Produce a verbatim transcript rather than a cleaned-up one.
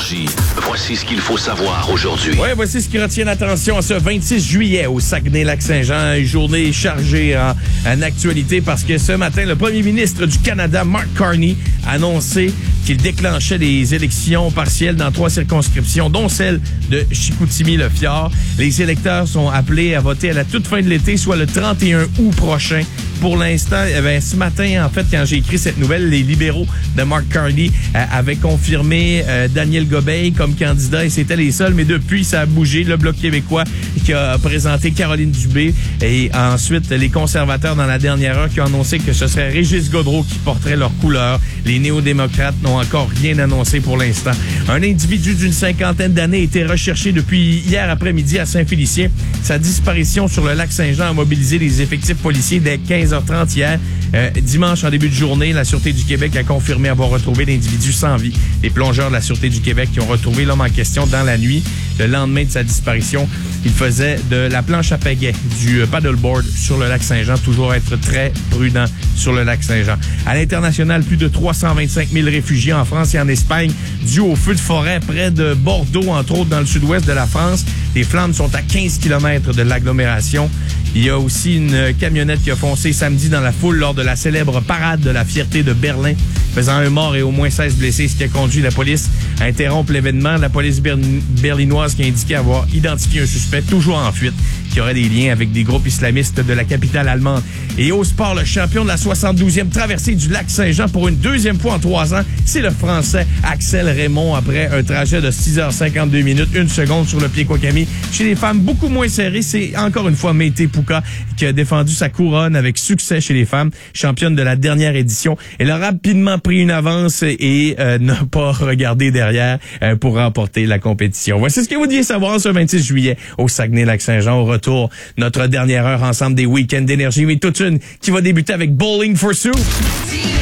Énergie. Voici ce qu'il faut savoir aujourd'hui. Oui, voici ce qui retient l'attention ce vingt-six juillet au Saguenay-Lac-Saint-Jean. Une journée chargée en, en actualité parce que ce matin, le premier ministre du Canada, Mark Carney, a annoncé qu'il déclenchait des élections partielles dans trois circonscriptions, dont celle de Chicoutimi-Le-Fjord. Les électeurs sont appelés à voter à la toute fin de l'été, soit le trente et un août prochain. Pour l'instant, eh bien, ce matin, en fait, quand j'ai écrit cette nouvelle, les libéraux de Mark Carney euh, avaient confirmé euh, Daniel Gobeil comme candidat et c'était les seuls. Mais depuis, ça a bougé. Le Bloc québécois qui a présenté Caroline Dubé et ensuite les conservateurs dans la dernière heure qui ont annoncé que ce serait Régis Gaudreault qui porterait leur couleur. Les néo-démocrates n'ont encore rien annoncé pour l'instant. Un individu d'une cinquantaine d'années a été recherché depuis hier après-midi à Saint-Félicien. Sa disparition sur le lac Saint-Jean a mobilisé les effectifs policiers dès quinze heures trente hier. Euh, dimanche, en début de journée, la Sûreté du Québec a confirmé avoir retrouvé l'individu sans vie. Les plongeurs de la Sûreté du Québec qui ont retrouvé l'homme en question dans la nuit. Le lendemain de sa disparition, il faisait de la planche à pagaie, du paddleboard sur le lac Saint-Jean. Toujours être très prudent sur le lac Saint-Jean. À l'international, plus de trois cent vingt-cinq mille réfugiés en France et en Espagne dû au feu de forêt près de Bordeaux, entre autres dans le sud-ouest de la France. Les flammes sont à quinze kilomètres de l'agglomération. Il y a aussi une camionnette qui a foncé samedi dans la foule lors de la célèbre parade de la fierté de Berlin, faisant un mort et au moins seize blessés, ce qui a conduit la police à interrompre l'événement. La police ber- berlinoise qui a indiqué avoir identifié un suspect toujours en fuite, qui aurait des liens avec des groupes islamistes de la capitale allemande. Et au sport, le champion de la soixante-douzième traversée du lac Saint-Jean pour une deuxième fois en trois ans, c'est le Français Axel Raymond après un trajet de six heures cinquante-deux minutes, une seconde sur le pied Kwakami. Chez les femmes, beaucoup moins serré, c'est encore une fois Mété Pouka qui a défendu sa couronne avec succès chez les femmes, championne de la dernière édition. Elle a rapidement pris une avance et euh, n'a pas regardé derrière euh, pour remporter la compétition. Voici ce que vous deviez savoir ce vingt-six juillet au Saguenay-Lac-Saint-Jean. Au retour, notre dernière heure ensemble des week-ends d'énergie, mais toute une qui va débuter avec Bowling for Soup.